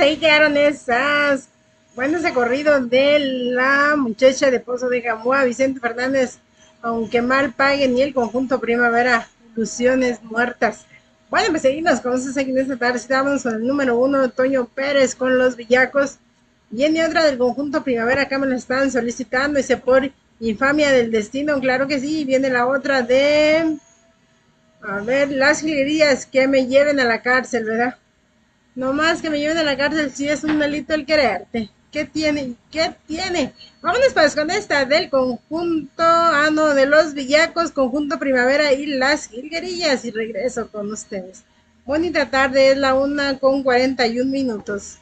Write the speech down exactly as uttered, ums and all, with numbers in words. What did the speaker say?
ahí quedaron esas. Bueno, ese corrido de la muchacha de Pozo de Gamboa, Vicente Fernández, aunque mal paguen, y el conjunto Primavera, ilusiones muertas. Bueno, pues seguimos con nosotros aquí en esta tarde. Estamos con el número uno, Toño Pérez, con los Villacos. Viene otra del conjunto Primavera, acá me la están solicitando, dice por infamia del destino, claro que sí. Viene la otra de, a ver, las jilguerías que me lleven a la cárcel, ¿verdad? No más que me lleven a la cárcel si es un delito el quererte. ¿Qué tiene? ¿Qué tiene? Vámonos pues con esta del conjunto, ah no, de los Villacos, conjunto Primavera y las Jilguerillas, y regreso con ustedes. Bonita tarde, es la una con cuarenta y un minutos.